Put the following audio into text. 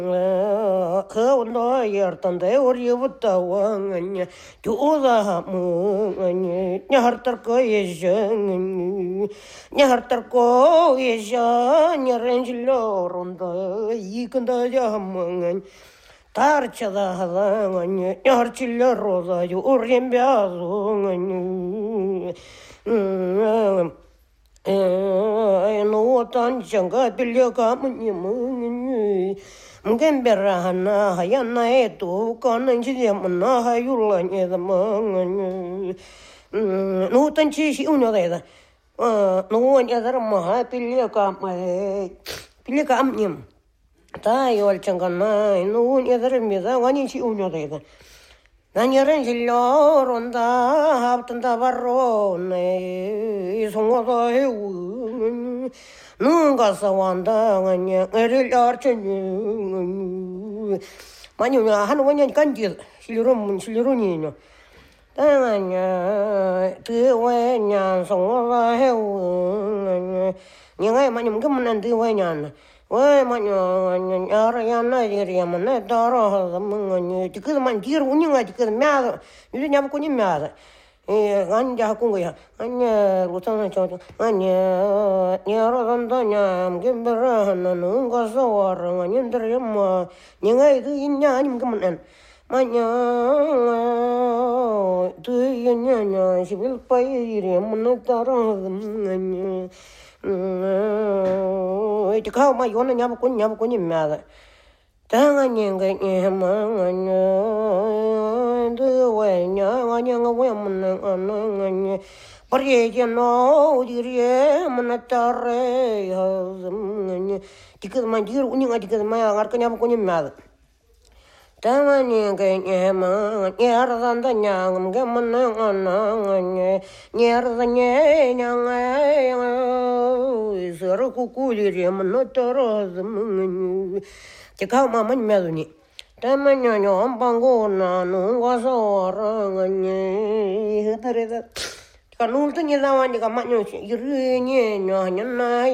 Khawno yartande or yubtawang juza mu nyartar ko yeshan nyartar ko yeshan nyarenjlo ronda yikanda jamang tarchada halang nyarchilla roza yu urembiazung no tan changa pilya kamunyum Mgemberana hayana etu kanan chiyamna hayula nyedamang no tanchi shi unyo da no nyadar ma pilya amnyam ta yol changana no nyadar meza wani shi unyo da nanyaran jillo ronda haptanda barro ne songoda heu nunca sawanda nganya eril archen manyo han wanya kanjil siluruni no tanganya tu wanya songoda heu nyangai manyo gumnan tu wanya Wah, mana orang yang nak jadi mana darah, mana jika mana jiru ni nggak jika mana, itu nyamuk kuning mana, anja aku ya, anja lutan macam, anja orang tanya, mungkin berana nunggu seorang, anja terima, nyengai itu ini ani mungkin mana, mana itu ini sibil payah, mana darah, anja. Itu kau mah yon nyamuk kuning mana? Tangan yang kaya mana? Dua yang awak mana? Pergi no diri mana tarik? Jika manjir uning jika mana agar nyamuk kuning mana? Tangan yang kaya mana? Nyardan tanya mana? Nyardan Sera kukulir ya menotara zaman. Jika mama nyaduni, temannya nyompang guna nunggu seorang. Terus kan ultunya lawan jika maknya irinya nyanyi.